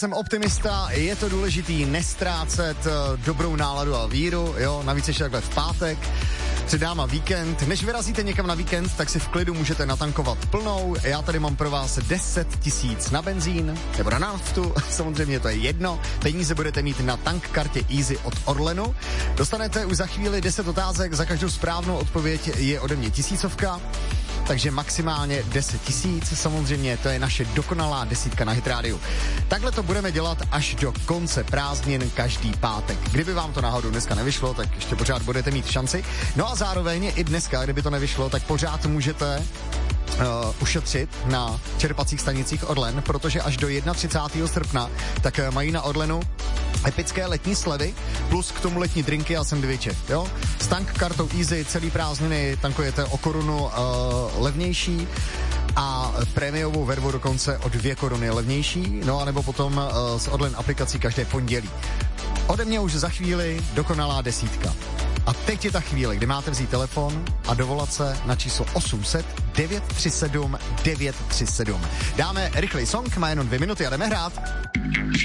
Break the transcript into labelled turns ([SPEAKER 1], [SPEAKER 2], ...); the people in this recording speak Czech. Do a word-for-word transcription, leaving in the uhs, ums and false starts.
[SPEAKER 1] Jsem optimista, je to důležitý nestrácet dobrou náladu a víru, jo, navíc ještě takhle v pátek, před náma víkend. Než vyrazíte někam na víkend, tak si v klidu můžete natankovat plnou. Já tady mám pro vás deset tisíc na benzín, nebo na naftu, samozřejmě to je jedno. Peníze budete mít na tankkartě Easy od Orlenu. Dostanete už za chvíli deset otázek, za každou správnou odpověď je ode mě tisícovka. Takže maximálně deset tisíc, samozřejmě to je naše dokonalá desítka na Hit Radio. Takhle to budeme dělat až do konce prázdnin každý pátek. Kdyby vám to náhodou dneska nevyšlo, tak ještě pořád budete mít šanci. No a zároveň i dneska, kdyby to nevyšlo, tak pořád můžete uh, ušetřit na čerpacích stanicích Orlen, protože až do třicátého prvního srpna tak uh, mají na Orlenu epické letní slevy, plus k tomu letní drinky a sendviče, jo? S tank kartou Easy celý prázdniny tankujete o korunu uh, levnější a prémiovou vervu dokonce o dvě koruny levnější, no a nebo potom uh, s Orlen aplikací každé pondělí. Ode mě už za chvíli dokonalá desítka. A teď je ta chvíle, kdy máte vzít telefon a dovolat se na číslo osm set devět tři sedm devět tři sedm. Dáme rychlej song, má jenom dvě minuty a jdeme hrát.